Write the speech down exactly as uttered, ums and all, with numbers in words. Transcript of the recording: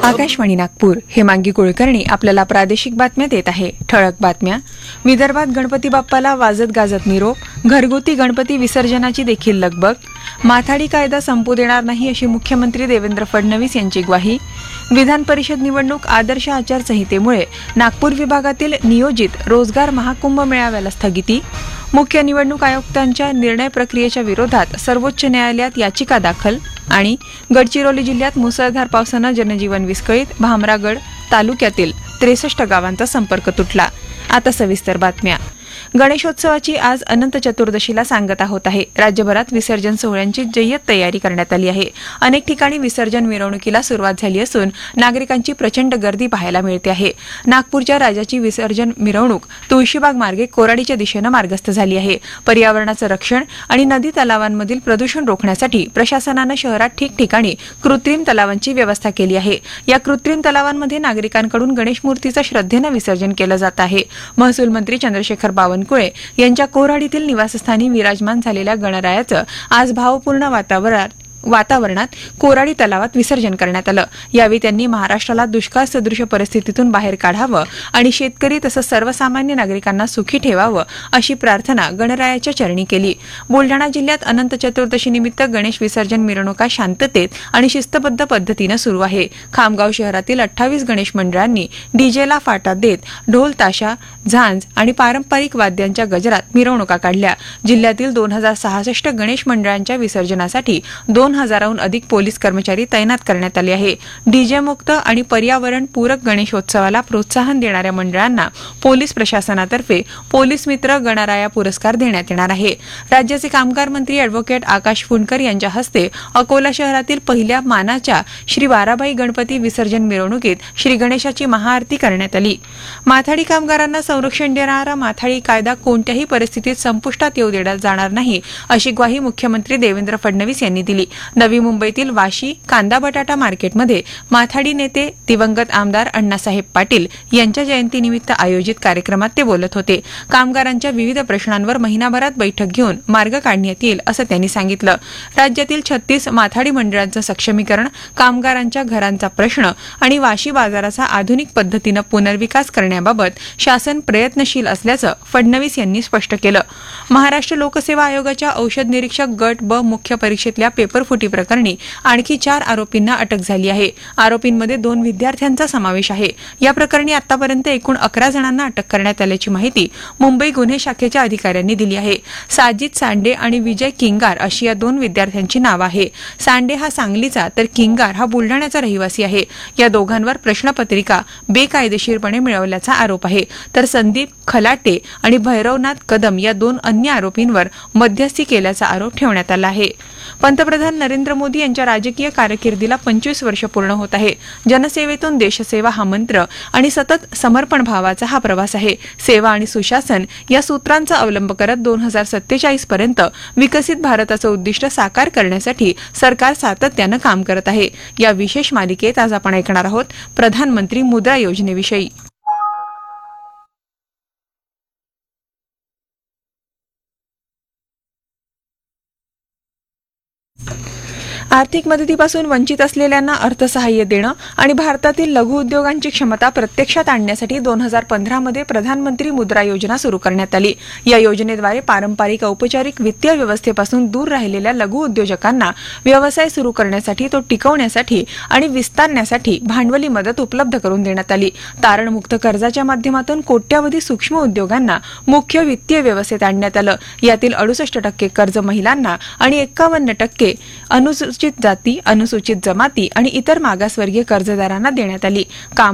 आकाशवाणी नागपूर. हेमांगी कुलकर्णी आपल्याला प्रादेशिक बातम्या देत आहे. ठळक बातम्या. विदर्भात गणपती बाप्पाला वाजत गाजत निरोप. घरगुती गणपती विसर्जनाची देखील लगबग. माथाडी कायदा संपू देणार नाही अशी मुख्यमंत्री देवेंद्र फडणवीस यांची ग्वाही. विधान परिषद निवडणूक आदर्श आचारसंहितेमुळे नागपूर विभागातील नियोजित रोजगार महाकुंभ मेळाव्याला स्थगिती. मुख्य निवडणूक आयुक्तांच्या निर्णय प्रक्रियेच्या विरोधात सर्वोच्च न्यायालयात याचिका दाखल. आणि गडचिरोली जिल्ह्यात मुसळधार पावसानं जनजीवन विस्कळीत. भामरागड तालुक्यातील त्रेसष्ट गावांचा संपर्क तुटला. आता सविस्तर बातम्या. गणेशोत्सवाची आज अनंत चतुर्दशीला सांगता होत आहे. राज्यभरात विसर्जन सोहळ्यांची जय्यत तयारी करण्यात आली आहे. अनेक ठिकाणी विसर्जन मिरवणुकीला सुरुवात झाली असून नागरिकांची प्रचंड गर्दी पाहायला मिळते आहे. नागपूरच्या राजाची विसर्जन मिरवणूक तुळशीबाग मार्गे कोराडीच्या दिशेनं मार्गस्थ झाली आहे. पर्यावरणाचं रक्षण आणि नदी तलावांमधील प्रदूषण रोखण्यासाठी प्रशासनानं शहरात ठिकठिकाणी कृत्रिम तलावांची व्यवस्था केली आहे. या कृत्रिम तलावांमध्ये नागरिकांकडून गणेश मूर्तीचं श्रद्धेनं विसर्जन केलं जात आहे. महसूल मंत्री चंद्रशेखर बावनकुळे यांच्या कोराडीतील निवासस्थानी विराजमान झालेल्या गणरायाचं आज भावपूर्ण वातावरणात वातावरणात कोराडी तलावात विसर्जन करण्यात आलं. यावेळी त्यांनी महाराष्ट्राला दुष्काळ सदृश परिस्थितीतून बाहेर काढावं आणि शेतकरी तसंच सर्वसामान्य नागरिकांना सुखी ठेवावं अशी प्रार्थना गणरायाच्या चरणी केली. बुलढाणा जिल्ह्यात अनंत चतुर्दशीनिमित्त गणेश विसर्जन मिरवणुका शांततेत आणि शिस्तबद्ध पद्धतीनं सुरू आहे. खामगाव शहरातील अठ्ठावीस गणेश मंडळांनी डीजेला फाटा देत ढोल ताशा झांज आणि पारंपरिक वाद्यांच्या गजरात मिरवणुका काढल्या. जिल्ह्यातील दोन हजार सहासष्ट गणेश मंडळांच्या विसर्जनासाठी दोन हजाराहून अधिक पोलीस कर्मचारी तैनात करण्यात आले आहे. डीजे मुक्त आणि पर्यावरण पूरक गणेशोत्सवाला प्रोत्साहन देणाऱ्या मंडळांना पोलीस प्रशासनातर्फे पोलीस मित्र गणराया पुरस्कार देण्यात येणार आहे. राज्याचे कामगार मंत्री अॅडव्होकेट आकाश फुंडकर यांच्या हस्ते अकोला शहरातील पहिल्या मानाच्या श्री वाराबाई गणपती विसर्जन मिरवणुकीत श्री गणेशाची महाआरती करण्यात आली. माथाडी कामगारांना संरक्षण देणारा माथाडी कायदा कोणत्याही परिस्थितीत संपुष्टात येऊ देण्यात जाणार नाही अशी ग्वाही मुख्यमंत्री देवेंद्र फडणवीस यांनी दिली. नवी मुंबईतील वाशी कांदा बटाटा मार्केटमध्ये माथाडी नेते दिवंगत आमदार अण्णासाहेब पाटील यांच्या जयंतीनिमित्त आयोजित कार्यक्रमात ते बोलत होते. कामगारांच्या विविध प्रश्नांवर महिनाभरात बैठक घेऊन मार्ग काढण्यात येईल असं त्यांनी सांगितलं. राज्यातील छत्तीस माथाडी मंडळांचं सक्षमीकरण, कामगारांच्या घरांचा प्रश्न आणि वाशी बाजाराचा आधुनिक पद्धतीनं पुनर्विकास करण्याबाबत शासन प्रयत्नशील असल्याचं फडणवीस यांनी स्पष्ट केलं. महाराष्ट्र लोकसेवा आयोगाच्या औषध निरीक्षक गट ब मुख्य परीक्षेतल्या पेपरफुटी प्रकरणी आणखी चार आरोपींना अटक झाली आहे. आरोपींमध्ये दोन विद्यार्थ्यांचा समावेश आहे. या प्रकरणी आतापर्यंत एकूण अकरा जणांना अटक करण्यात आल्याची माहिती मुंबई गुन्हे शाखेच्या अधिकाऱ्यांनी दिली आहे. साजिद सांडे आणि विजय किंगार अशी या दोन विद्यार्थ्यांची नावं आहे. सांडे हा सांगलीचा तर किंगार हा बुलढाण्याचा रहिवासी आहे. या दोघांवर प्रश्नपत्रिका बेकायदेशीरपणे मिळवल्याचा आरोप आहे. तर संदीप खलाटे आणि भैरवनाथ कदम या दोन अन्य आरोपींवर मध्यस्थी केल्याचा आरोप ठेवण्यात आला आहे. पंतप्रधान नरेंद्र मोदी यांच्या राजकीय कारकिर्दीला पंचवीस वर्ष पूर्ण होत आहे. जनसेवेतून देशसेवा हा मंत्र आणि सतत समर्पण भावाचा हा प्रवास आहे. सेवा आणि सुशासन या सूत्रांचा अवलंब करत दोन हजार सत्तेचाळीस पर्यंत विकसित भारताचं उद्दिष्ट साकार करण्यासाठी सरकार सातत्यानं काम करत आहे. या विशेष मालिकेत आज आपण ऐकणार आहोत प्रधानमंत्री मुद्रा योजनेविषयी. आर्थिक मदतीपासून वंचित असलेल्यांना अर्थसहाय्य देणं आणि भारतातील लघु उद्योगांची क्षमता प्रत्यक्षात आणण्यासाठी दोन हजार पंधरामध्ये प्रधानमंत्री मुद्रा योजना सुरू करण्यात आली. या योजनेद्वारे पारंपरिक औपचारिक वित्तीय व्यवस्थेपासून दूर राहिलेल्या लघु उद्योजकांना व्यवसाय सुरू करण्यासाठी, तो टिकवण्यासाठी आणि विस्तारण्यासाठी भांडवली मदत उपलब्ध करून देण्यात आली. तारणमुक्त कर्जाच्या माध्यमातून कोट्यावधी सूक्ष्म उद्योगांना मुख्य वित्तीय व्यवस्थेत आणण्यात आलं. यातील अडुसष्ट टक्के कर्ज महिलांना आणि एक्कावन्न टक्के अनुसूचित जाती, अनुसूचित जमाती आणि इतर मागासवर्गीय कर्जदारांना देण्यात आली. काम